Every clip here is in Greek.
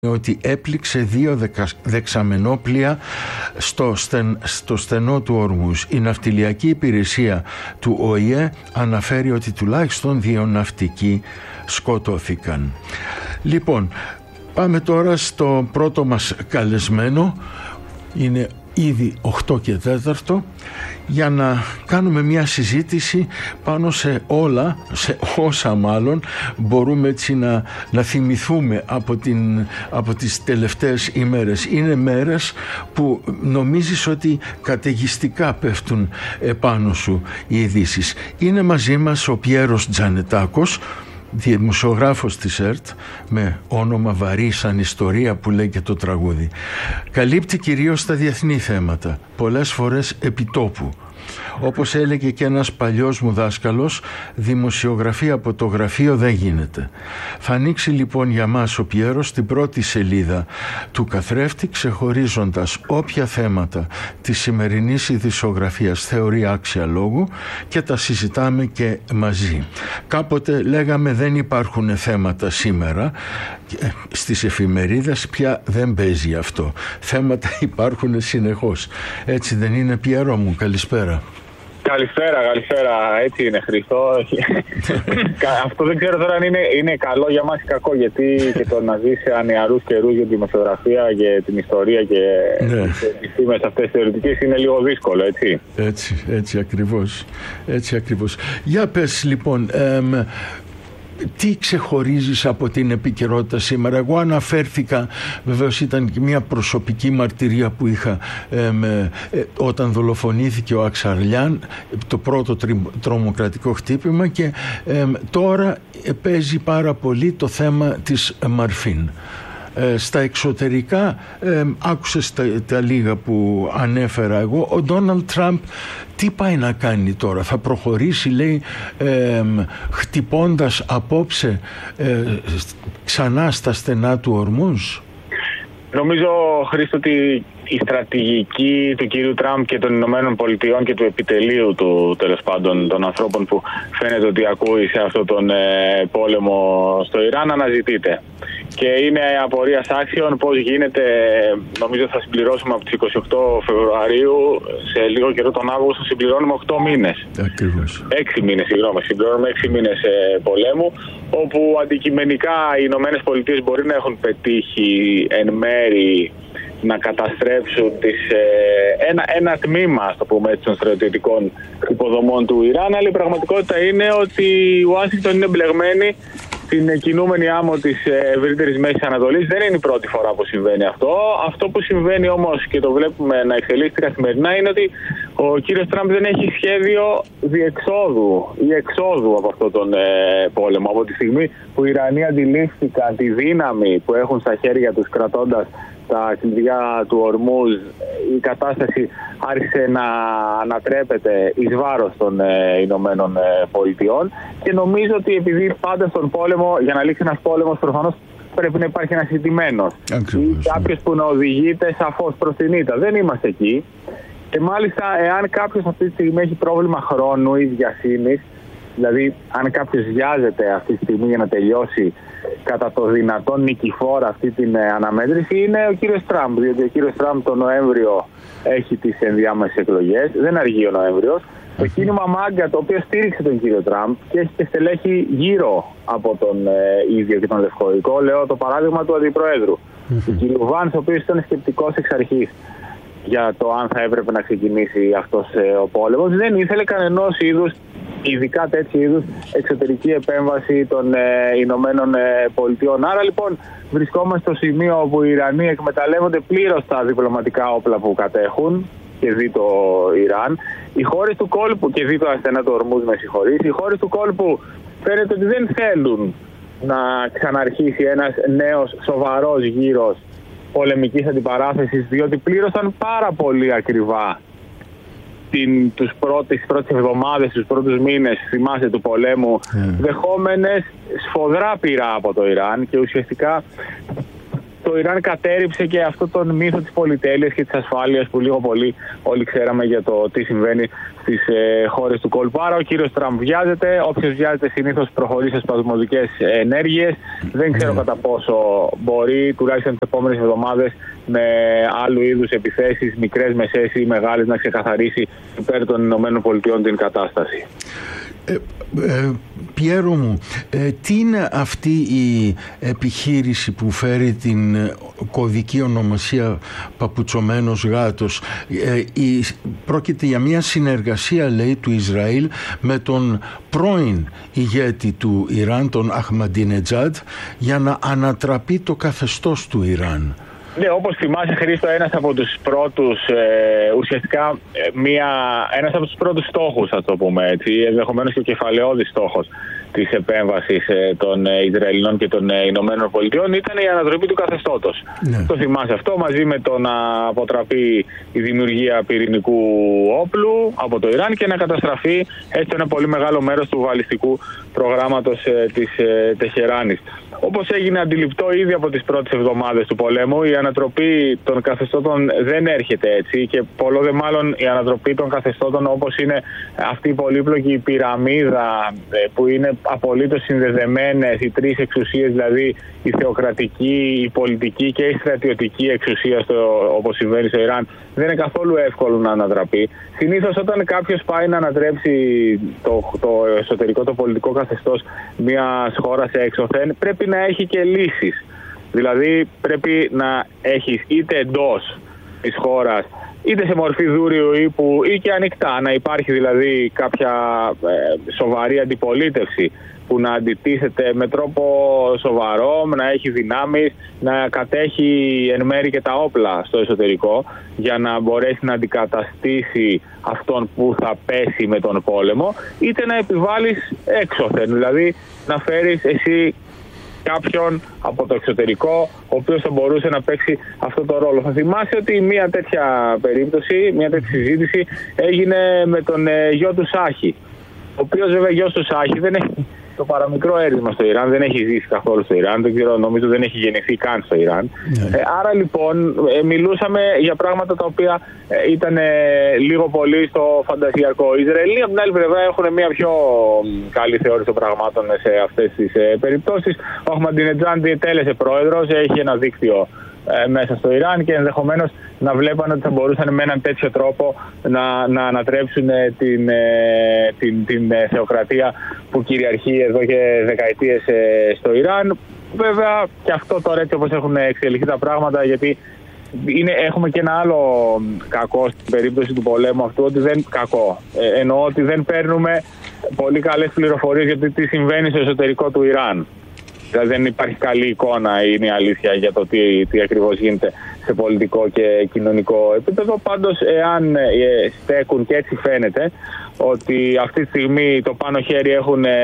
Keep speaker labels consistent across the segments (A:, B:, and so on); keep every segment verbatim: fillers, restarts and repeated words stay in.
A: ότι έπληξε δύο δεκα, δεξαμενόπλια στο, στεν, στο στενό του Ορμούζ. Η ναυτιλιακή υπηρεσία του Ο Η Ε αναφέρει ότι τουλάχιστον δύο ναυτικοί σκοτώθηκαν. Λοιπόν, πάμε τώρα στο πρώτο μας καλεσμένο. Είναι ήδη οκτώ και τέταρτο, για να κάνουμε μια συζήτηση πάνω σε όλα, σε όσα μάλλον μπορούμε έτσι να, να θυμηθούμε από, την, από τις τελευταίες ημέρες. Είναι μέρες που νομίζεις ότι καταιγιστικά πέφτουν επάνω σου οι ειδήσεις. Είναι μαζί μας ο Πιέρος Τζανετάκος, δημοσιογράφος της ΕΡΤ, με όνομα βαρύ σαν ιστορία που λέει και το τραγούδι. Καλύπτει κυρίως τα διεθνή θέματα, πολλές φορές επιτόπου. Όπως έλεγε και ένας παλιός μου δάσκαλος, δημοσιογραφία από το γραφείο δεν γίνεται. Θα ανοίξει λοιπόν για μας ο Πιέρος την πρώτη σελίδα του καθρέφτη, ξεχωρίζοντας όποια θέματα της σημερινής ειδησιογραφίας θεωρεί άξια λόγου, και τα συζητάμε και μαζί. Κάποτε λέγαμε δεν υπάρχουν θέματα σήμερα, στις εφημερίδες πια δεν παίζει αυτό. Θέματα υπάρχουν συνεχώς. Έτσι δεν είναι, Πιέρο μου? Καλησπέρα.
B: Καλησπέρα, καλησπέρα. Έτσι είναι, Χριστό. Αυτό δεν ξέρω τώρα αν είναι, είναι καλό για μας ή κακό, γιατί και το να ζεις σε ανιαρούς καιρούς για τη δημοσιογραφία και την ιστορία και ναι. τις θύμες αυτές θεωρητικές είναι λίγο δύσκολο, έτσι.
A: Έτσι, έτσι ακριβώς. Έτσι ακριβώς. Για πες λοιπόν, εμ, τι ξεχωρίζεις από την επικαιρότητα σήμερα? Εγώ αναφέρθηκα, βεβαίως ήταν και μια προσωπική μαρτυρία που είχα ε, με, ε, όταν δολοφονήθηκε ο Αξαρλιάν, το πρώτο τρι, τρομοκρατικό χτύπημα, και ε, τώρα ε, παίζει πάρα πολύ το θέμα της Μαρφίν. Ε, στα εξωτερικά, ε, άκουσες τα, τα λίγα που ανέφερα εγώ. Ο Ντόναλντ Τραμπ τι πάει να κάνει τώρα? Θα προχωρήσει, λέει, ε, χτυπώντας απόψε ε, ξανά στα στενά του Ορμούζ?
B: Νομίζω, Χρήστο, ότι η στρατηγική του κύριου Τραμπ και των Ηνωμένων Πολιτειών και του επιτελείου του, τέλος πάντων, των ανθρώπων που φαίνεται ότι ακούει σε αυτόν τον ε, πόλεμο στο Ιράν, αναζητείται. Και είναι απορίας άξιων πώς γίνεται. Νομίζω θα συμπληρώσουμε από τις είκοσι οκτώ Φεβρουαρίου, σε λίγο καιρό τον Αύγουστο συμπληρώνουμε οκτώ μήνες.
A: Ακριβώς.
B: έξι μήνες, συγγνώμη, συμπληρώνουμε έξι μήνες ε, πολέμου, όπου αντικειμενικά οι Ηνωμένες Πολιτείες μπορεί να έχουν πετύχει εν μέρη να καταστρέψουν τις, ε, ένα, ένα τμήμα, ας το πούμε έτσι, των στρατιωτικών υποδομών του Ιράν, αλλά η πραγματικότητα είναι ότι η Ουάσιγκτον είναι μπλεγμένη στην κινούμενη άμμο της ευρύτερης Μέσης Ανατολής. Δεν είναι η πρώτη φορά που συμβαίνει αυτό. Αυτό που συμβαίνει όμως, και το βλέπουμε να εξελίσσεται καθημερινά, είναι ότι ο κύριος Τραμπ δεν έχει σχέδιο διεξόδου ή εξόδου από αυτόν τον ε, πόλεμο. Από τη στιγμή που οι Ιρανοί αντιλήφθηκαν τη δύναμη που έχουν στα χέρια τους κρατώντας τα κλειδιά του Ορμούζ, η κατάσταση άρχισε να ανατρέπεται εις βάρος των ε, Ηνωμένων ε, Πολιτειών, και νομίζω ότι επειδή πάντα στον πόλεμο, για να λήξει ένας πόλεμος, προφανώς πρέπει να υπάρχει ένας ηττημένος ή κάποιος που να οδηγείται σαφώς προς την ήττα. Δεν είμαστε εκεί, και μάλιστα εάν κάποιος αυτή τη στιγμή έχει πρόβλημα χρόνου ή βιασύνης, δηλαδή αν κάποιος βιάζεται αυτή τη στιγμή για να τελειώσει κατά το δυνατόν νικηφόρα αυτή την ε, αναμέτρηση, είναι ο κύριος Τραμπ, διότι ο κύριος Τραμπ τον Νοέμβριο έχει τις ενδιάμεσες εκλογές, δεν αργεί ο Νοέμβριος. Το κίνημα Μάγκα, το οποίο στήριξε τον κύριο Τραμπ και έχει και στελέχη γύρω από τον ε, ίδιο και τον Λευκό. Λέω το παράδειγμα του Αντιπροέδρου, mm-hmm. του κύριου Βάνς, ο οποίος ήταν σκεπτικός εξ αρχής για το αν θα έπρεπε να ξεκινήσει αυτός ε, ο πόλεμος. Δεν ήθελε κανενός είδους, ειδικά τέτοιου είδους, εξωτερική επέμβαση των ε, Ηνωμένων ε, Πολιτειών. Άρα λοιπόν βρισκόμαστε στο σημείο όπου οι Ιρανοί εκμεταλλεύονται πλήρως τα διπλωματικά όπλα που κατέχουν, και δει το Ιράν. Οι χώρες του κόλπου, και δει το ασθενά του Ορμούζ, με συγχωρείς, οι χώρες του κόλπου φαίνεται ότι δεν θέλουν να ξαναρχίσει ένας νέος σοβαρός γύρος πολεμικής αντιπαράθεσης, διότι πλήρωσαν πάρα πολύ ακριβά την, τους πρώτες, τις πρώτες εβδομάδες, τους πρώτους μήνες, θυμάστε, του πολέμου, mm. δεχόμενες σφοδρά πειρά από το Ιράν, και ουσιαστικά το το Ιράν κατέρριψε και αυτό τον μύθο της πολυτέλειας και της ασφάλειας που λίγο πολύ όλοι ξέραμε για το τι συμβαίνει στις ε, χώρες του κόλπου. Άρα ο κύριος Τραμπ βιάζεται, όποιος βιάζεται συνήθως προχωρεί σε σπασμωδικές ενέργειες. Δεν ξέρω κατά πόσο μπορεί τουλάχιστον τις επόμενες εβδομάδες με άλλου είδους επιθέσεις, μικρές, μεσαίες ή μεγάλες, να ξεκαθαρίσει υπέρ των Ηνωμένων Πολιτειών την κατάσταση.
A: Ε, ε, Πιέρο μου, ε, τι είναι αυτή η επιχείρηση που φέρει την κωδική ονομασία Παπουτσωμένος Γάτος? Ε, η, πρόκειται για μια συνεργασία, λέει, του Ισραήλ με τον πρώην ηγέτη του Ιράν, τον Αχμαντινετζάντ, για να ανατραπεί το καθεστώς του Ιράν.
B: Ναι, όπως θυμάσαι, Χρήστο, ένας από τους πρώτους, ε, ουσιαστικά ε, μία, ένας από τους πρώτους στόχους, θα το πούμε έτσι, ενδεχομένως και ο κεφαλαιώδης στόχος της επέμβασης ε, των ε, Ισραηλινών και των ε, Ηνωμένων Πολιτειών ήταν η ανατροπή του καθεστώτος. Ναι. Το θυμάσαι αυτό, μαζί με το να αποτραπεί η δημιουργία πυρηνικού όπλου από το Ιράν και να καταστραφεί έτσι ένα πολύ μεγάλο μέρος του βαλιστικού προγράμματος ε, της ε, Τεχεράνης. Όπως έγινε αντιληπτό ήδη από τις πρώτες εβδομάδες του πολέμου, η ανατροπή των καθεστώτων δεν έρχεται έτσι, και πολλό δε μάλλον η ανατροπή των καθεστώτων όπως είναι αυτή η πολύπλοκη πυραμίδα που είναι απολύτως συνδεδεμένες οι τρεις εξουσίες, δηλαδή η θεοκρατική, η πολιτική και η στρατιωτική εξουσία, στο, όπως συμβαίνει στο Ιράν, δεν είναι καθόλου εύκολο να ανατραπεί. Συνήθως όταν κάποιος πάει να ανατρέψει το, το εσωτερικό, το πολιτικό καθεστώς μιας χώρας έξωθεν, πρέπει να έχει και λύσεις. Δηλαδή πρέπει να έχεις είτε εντός της χώρας, είτε σε μορφή δούριου ύπου ή και ανοιχτά, να υπάρχει δηλαδή κάποια ε, σοβαρή αντιπολίτευση που να αντιτίθεται με τρόπο σοβαρό, να έχει δυνάμεις, να κατέχει εν μέρει και τα όπλα στο εσωτερικό για να μπορέσει να αντικαταστήσει αυτόν που θα πέσει με τον πόλεμο, είτε να επιβάλλεις έξωθεν, δηλαδή να φέρεις εσύ κάποιον από το εξωτερικό ο οποίος θα μπορούσε να παίξει αυτό το ρόλο. Θα θυμάσαι ότι μια τέτοια περίπτωση, μια τέτοια συζήτηση έγινε με τον ε, γιο του Σάχη, ο οποίος βέβαια γιος του Σάχη δεν έχει το παραμικρό έρισμα στο Ιράν, δεν έχει ζήσει καθόλου στο Ιράν, δεν ξέρω, νομίζω δεν έχει γεννηθεί καν στο Ιράν. Yeah. Ε, άρα λοιπόν ε, μιλούσαμε για πράγματα τα οποία ε, ήταν ε, λίγο πολύ στο φαντασιακό. Οι Ισραηλοί από την άλλη πλευρά έχουν μια πιο καλή θεώρηση των πραγμάτων σε αυτές τις ε, περιπτώσεις. Ο Αχμαντινετζάντ διετέλεσε πρόεδρος, έχει ένα δίκτυο ε, μέσα στο Ιράν και ενδεχομένως να βλέπανε ότι θα μπορούσαν με έναν τέτοιο τρόπο να, να ανατρέψουν την, την, την θεοκρατία που κυριαρχεί εδώ και δεκαετίες στο Ιράν. Βέβαια και αυτό τώρα, έτσι όπως έχουν εξελιχθεί τα πράγματα, γιατί είναι, έχουμε και ένα άλλο κακό στην περίπτωση του πολέμου αυτού, ότι δεν κακό. Ε, εννοώ ότι δεν παίρνουμε πολύ καλές πληροφορίες για το τι συμβαίνει στο εσωτερικό του Ιράν. Δηλαδή δεν υπάρχει καλή εικόνα, είναι η αλήθεια, για το τι, τι ακριβώς γίνεται σε πολιτικό και κοινωνικό επίπεδο. Πάντως, εάν ε, στέκουν, και έτσι φαίνεται, ότι αυτή τη στιγμή το πάνω χέρι έχουν ε,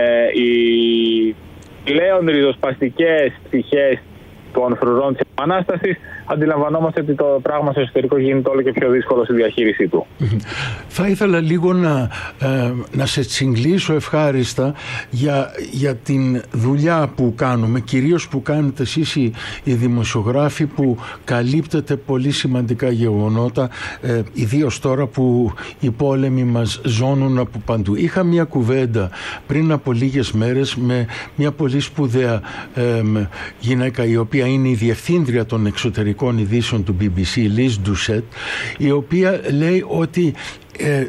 B: οι πλέον ριζοσπαστικές πτυχές των φρουρών της Επανάστασης, αντιλαμβανόμαστε ότι το πράγμα στο εσωτερικό γίνεται όλο και πιο δύσκολο στη διαχείρισή του.
A: Θα ήθελα λίγο να, ε, να σε τσιγκλίσω ευχάριστα για, για την δουλειά που κάνουμε, κυρίως που κάνετε εσείς οι, οι δημοσιογράφοι που καλύπτετε πολύ σημαντικά γεγονότα, ε, ιδίως τώρα που οι πόλεμοι μας ζώνουν από παντού. Είχα μια κουβέντα πριν από λίγες μέρες με μια πολύ σπουδαία ε, γυναίκα, η οποία είναι η διευθύντρια των εξωτερικών ειδήσεων του μπι μπι σι, Liz Doucette, η οποία λέει ότι ε,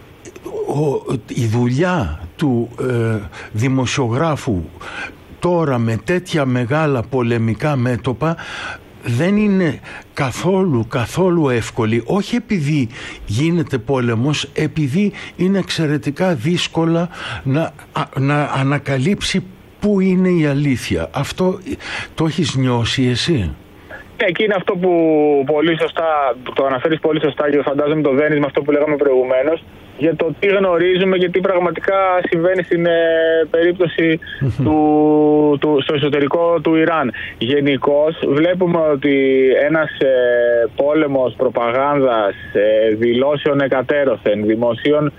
A: ο, η δουλειά του ε, δημοσιογράφου τώρα με τέτοια μεγάλα πολεμικά μέτωπα δεν είναι καθόλου, καθόλου εύκολη, όχι επειδή γίνεται πόλεμος, επειδή είναι εξαιρετικά δύσκολα να, να ανακαλύψει πού είναι η αλήθεια. Αυτό το έχεις νιώσει εσύ?
B: Εκεί είναι αυτό που πολύ σωστά, το αναφέρεις πολύ σωστά και φαντάζομαι το δένεις με αυτό που λέγαμε προηγουμένως, για το τι γνωρίζουμε και τι πραγματικά συμβαίνει στην ε, περίπτωση του, του, στο εσωτερικό του Ιράν. Γενικώς βλέπουμε ότι ένας ε, πόλεμος προπαγάνδας, ε, δηλώσεων εκατέρωθεν, δημοσίων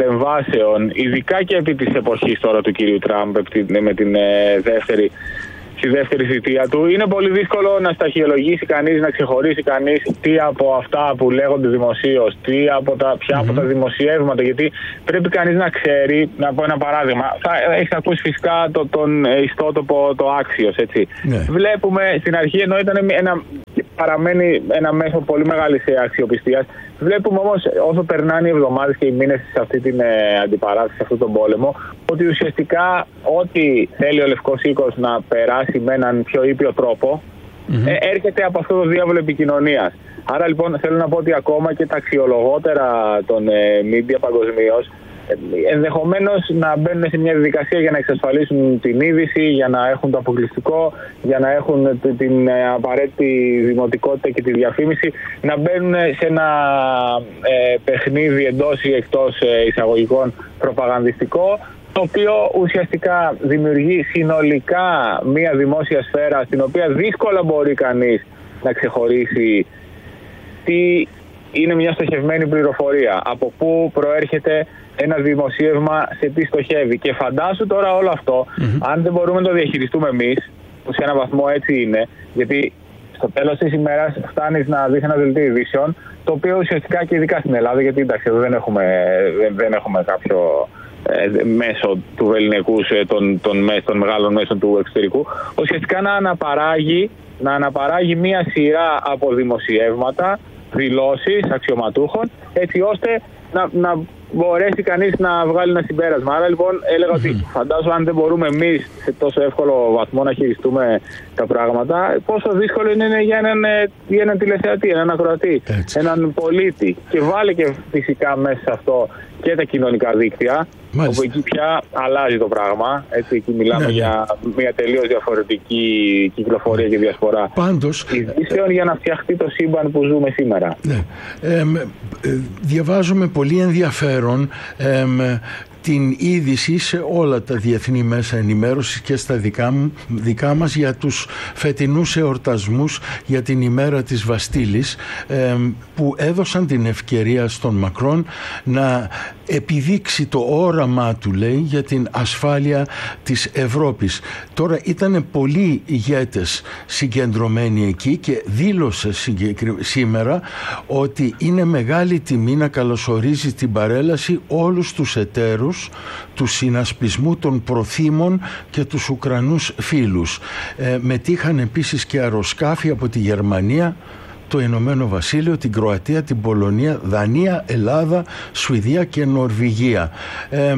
B: παρεμβάσεων, ειδικά και επί της εποχής τώρα του κυρίου Τραμπ με την ε, δεύτερη στη δεύτερη θητεία του. Είναι πολύ δύσκολο να σταχυολογήσει κανείς, να ξεχωρίσει κανείς τι από αυτά που λέγονται δημοσίως, τι από τα, ποια mm-hmm. από τα δημοσιεύματα. Γιατί πρέπει κανείς να ξέρει, να πω ένα παράδειγμα. Θα έχεις ακούσει φυσικά το, τον ιστότοπο το Axios, έτσι. Yeah. Βλέπουμε στην αρχή, ενώ ήταν ένα, παραμένει ένα μέσο πολύ μεγάλης αξιοπιστίας. Βλέπουμε όμως όσο περνάνε οι εβδομάδες και οι μήνες σε αυτή την ε, αντιπαράθεση, σε αυτόν τον πόλεμο, ότι ουσιαστικά ό,τι θέλει ο Λευκός Οίκος να περάσει με έναν πιο ήπιο τρόπο, mm-hmm. ε, έρχεται από αυτό το διάβολο επικοινωνίας. Άρα λοιπόν θέλω να πω ότι ακόμα και τα αξιολογότερα των ε, media παγκοσμίως ενδεχομένως να μπαίνουν σε μια διαδικασία για να εξασφαλίσουν την είδηση, για να έχουν το αποκλειστικό, για να έχουν την απαραίτητη δημοτικότητα και τη διαφήμιση, να μπαίνουν σε ένα ε, παιχνίδι εντός ή εκτός ε, εισαγωγικών προπαγανδιστικό, το οποίο ουσιαστικά δημιουργεί συνολικά μια δημόσια σφαίρα στην οποία δύσκολα μπορεί κανείς να ξεχωρίσει τι είναι μια στοχευμένη πληροφορία, από πού προέρχεται ένα δημοσίευμα, σε τι στοχεύει. Και φαντάσου τώρα όλο αυτό, mm-hmm. αν δεν μπορούμε να το διαχειριστούμε εμείς, που σε έναν βαθμό έτσι είναι, γιατί στο τέλος της ημέρας φτάνεις να δεις ένα δελτίο ειδήσεων, το οποίο ουσιαστικά και ειδικά στην Ελλάδα, γιατί εντάξει, εδώ δεν έχουμε, δεν, δεν έχουμε κάποιο ε, μέσο του βεληνικού, των, των, των μεγάλων μέσων του εξωτερικού, ουσιαστικά να αναπαράγει, να αναπαράγει μία σειρά από δημοσιεύματα, δηλώσεις αξιωματούχων, έτσι ώστε να, να μπορέσει κανείς να βγάλει ένα συμπέρασμα. Άρα λοιπόν έλεγα mm-hmm. ότι φαντάζομαι αν δεν μπορούμε εμείς σε τόσο εύκολο βαθμό να χειριστούμε τα πράγματα, πόσο δύσκολο είναι για έναν, για έναν τηλεθεατή, έναν ακροατή, έτσι. έναν πολίτη. Και βάλε και φυσικά μέσα σε αυτό και τα κοινωνικά δίκτυα, Μάλιστα. όπου εκεί πια αλλάζει το πράγμα. Έτσι, εκεί μιλάμε ναι, για μια τελείως διαφορετική κυκλοφορία και διασπορά ειδήσεων για να φτιαχτεί το σύμπαν που ζούμε σήμερα.
A: Ναι. Ε, ε, διαβάζουμε πολύ ενδιαφέρον ε, την είδηση σε όλα τα διεθνή μέσα ενημέρωσης και στα δικά, μου, δικά μας για τους φετινούς εορτασμούς για την ημέρα της Βαστίλης, ε, που έδωσαν την ευκαιρία στον Μακρόν να επιδείξει το όραμά του, λέει, για την ασφάλεια της Ευρώπης. Τώρα ήταν πολλοί ηγέτες συγκεντρωμένοι εκεί και δήλωσε σήμερα ότι είναι μεγάλη τιμή να καλωσορίζει την παρέλαση όλους τους εταίρους του συνασπισμού των προθήμων και τους Ουκρανούς φίλους. Ε, μετήχαν επίσης και αεροσκάφη από τη Γερμανία, το Ηνωμένο Βασίλειο, την Κροατία, την Πολωνία, Δανία, Ελλάδα, Σουηδία και Νορβηγία. Ε,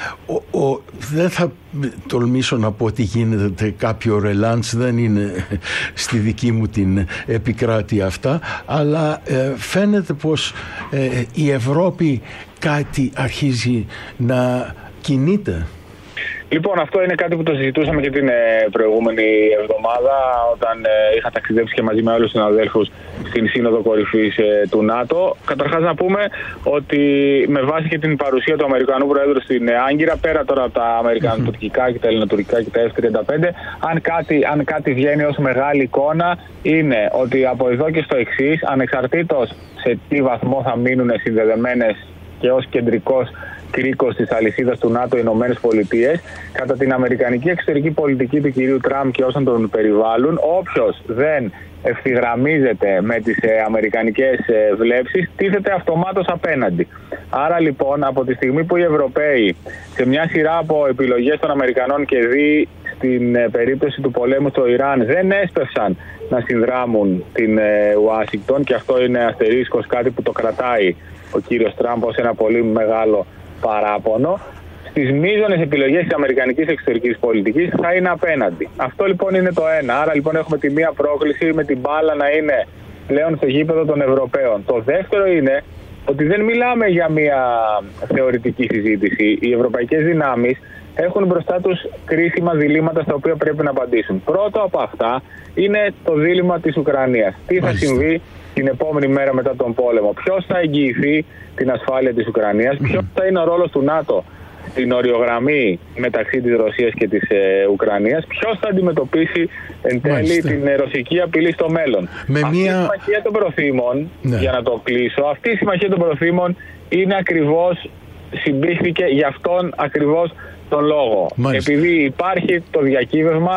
A: ο, ο, δεν θα τολμήσω να πω ότι γίνεται κάποιο ρελάντς, δεν είναι στη δική μου την επικράτεια αυτά, αλλά ε, φαίνεται πως ε, η Ευρώπη κάτι αρχίζει να κινείται.
B: Λοιπόν, αυτό είναι κάτι που το συζητούσαμε και την ε, προηγούμενη εβδομάδα, όταν ε, είχα ταξιδέψει και μαζί με όλους τους συναδέλφους στην Σύνοδο Κορυφής ε, του ΝΑΤΟ. Καταρχάς να πούμε ότι με βάση και την παρουσία του Αμερικανού Προέδρου στην ε, Άγκυρα, πέρα τώρα από τα αμερικανοτουρκικά και τα ελληνοτουρκικά και τα εφ τριάντα πέντε, αν κάτι, αν κάτι βγαίνει ως μεγάλη εικόνα, είναι ότι από εδώ και στο εξής, ανεξαρτήτως σε τι βαθμό θα μείνουν συνδεδεμένες και ως κεντρικός κρίκος της αλυσίδας του ΝΑΤΟ, Ηνωμένες Πολιτείες, κατά την αμερικανική εξωτερική πολιτική του κυρίου Τραμπ και όσων τον περιβάλλουν, όποιος δεν ευθυγραμμίζεται με τις ε, αμερικανικές ε, βλέψεις, τίθεται αυτομάτως απέναντι. Άρα λοιπόν, από τη στιγμή που οι Ευρωπαίοι σε μια σειρά από επιλογές των Αμερικανών και δι στην ε, περίπτωση του πολέμου στο Ιράν δεν έσπευσαν να συνδράμουν την ε, Ουάσιγκτον, και αυτό είναι αστερίσκος, κάτι που το κρατάει ο κύριος Τραμπ ως ένα πολύ μεγάλο παράπονο, στις μείζονες επιλογές της αμερικανικής εξωτερικής πολιτικής θα είναι απέναντι. Αυτό λοιπόν είναι το ένα. Άρα λοιπόν έχουμε τη μία πρόκληση με την μπάλα να είναι πλέον στο γήπεδο των Ευρωπαίων. Το δεύτερο είναι ότι δεν μιλάμε για μια θεωρητική συζήτηση. Οι ευρωπαϊκές δυνάμεις έχουν μπροστά τους κρίσιμα διλήμματα στα οποία πρέπει να απαντήσουν. Πρώτο από αυτά είναι το δίλημμα της Ουκρανίας. Τι θα Μάλιστα. συμβεί την επόμενη μέρα μετά τον πόλεμο? Ποιος θα εγγυηθεί την ασφάλεια της Ουκρανίας? Mm-hmm. Ποιος θα είναι ο ρόλος του ΝΑΤΟ στην οριογραμμή μεταξύ της Ρωσίας και της ε, Ουκρανίας? Ποιος θα αντιμετωπίσει εν τέλει Μάλιστα. την ε, ρωσική απειλή στο μέλλον? Με αυτή μια... η συμμαχία των προθήμων, ναι. για να το κλείσω, αυτή η συμμαχία των προθήμων είναι ακριβώς, συμπήχθηκε για αυτόν ακριβώς τον λόγο. Μάλιστα. Επειδή υπάρχει το διακύβευμα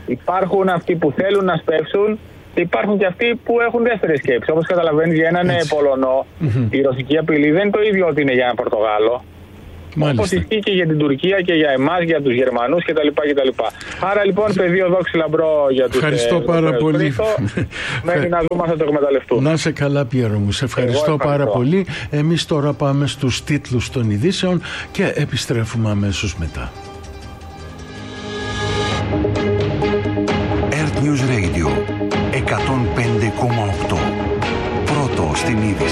B: Υπάρχουν αυτοί που θέλουν να σπεύσουν και υπάρχουν και αυτοί που έχουν δεύτερη σκέψη. Όπως καταλαβαίνεις, για έναν Έτσι. Πολωνό, mm-hmm. η ρωσική απειλή δεν είναι το ίδιο ότι είναι για έναν Πορτογάλο. Όπως ισχύει και για την Τουρκία και για εμάς, για τους Γερμανούς κτλ. κτλ. Άρα λοιπόν, πεδίο δόξη λαμπρό για τους.
A: Ευχαριστώ ε, πάρα πολύ.
B: Μένει να δούμε αν θα το εκμεταλλευτούν.
A: Να είσαι καλά, Πιέρο μου. Σε ευχαριστώ πάρα πολύ. Εμείς τώρα πάμε στους τίτλους των ειδήσεων και επιστρέφουμε αμέσως μετά.
C: Earth News Radio εκατόν πέντε κόμμα οκτώ. Πρώτο στην είδηση.